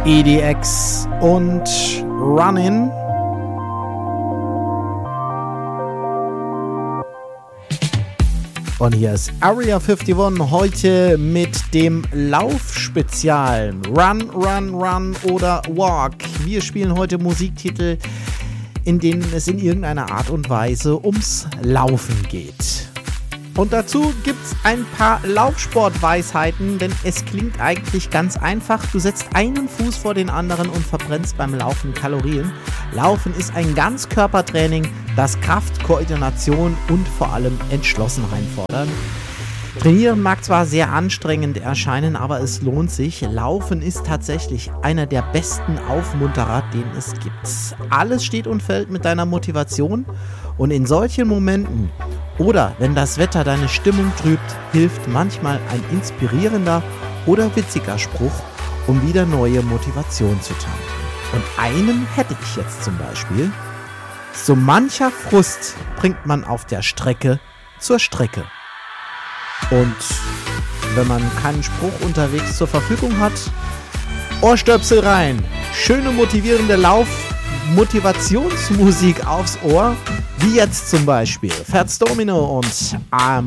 EDX und Runnin'. Und hier ist Area 51 heute mit dem Laufspezial Run, Run, Run oder Walk. Wir spielen heute Musiktitel, in denen es in irgendeiner Art und Weise ums Laufen geht. Und dazu gibt's ein paar Laufsportweisheiten, denn es klingt eigentlich ganz einfach. Du setzt einen Fuß vor den anderen und verbrennst beim Laufen Kalorien. Laufen ist ein Ganzkörpertraining, das Kraft, Koordination und vor allem Entschlossenheit fordert. Trainieren mag zwar sehr anstrengend erscheinen, aber es lohnt sich. Laufen ist tatsächlich einer der besten Aufmunterer, den es gibt. Alles steht und fällt mit deiner Motivation und in solchen Momenten oder wenn das Wetter deine Stimmung trübt, hilft manchmal ein inspirierender oder witziger Spruch, um wieder neue Motivation zu tanken. Und einen hätte ich jetzt zum Beispiel: So mancher Frust bringt man auf der Strecke zur Strecke. Und wenn man keinen Spruch unterwegs zur Verfügung hat, Ohrstöpsel rein, schöne motivierende Motivationsmusik aufs Ohr, wie jetzt zum Beispiel Fats Domino und I'm